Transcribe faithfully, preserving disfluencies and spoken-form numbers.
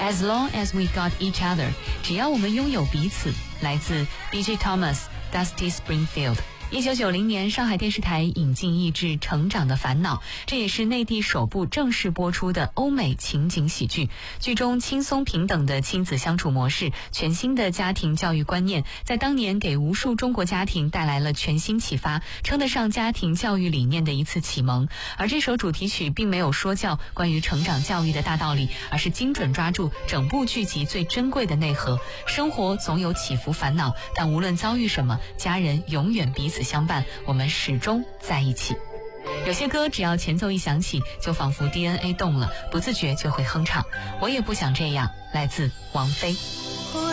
As long as we got each other， 只要我们拥有彼此。来自 B J Thomas、Dusty Springfield。一九九零年，上海电视台引进译制《成长的烦恼》，这也是内地首部正式播出的欧美情景喜剧。剧中轻松平等的亲子相处模式，全新的家庭教育观念，在当年给无数中国家庭带来了全新启发，称得上家庭教育理念的一次启蒙。而这首主题曲并没有说教关于成长教育的大道理，而是精准抓住整部剧集最珍贵的内核。生活总有起伏烦恼，但无论遭遇什么，家人永远彼此相伴，我们始终在一起。有些歌只要前奏一响起，就仿佛 D N A 动了，不自觉就会哼唱。我也不想这样，来自王菲。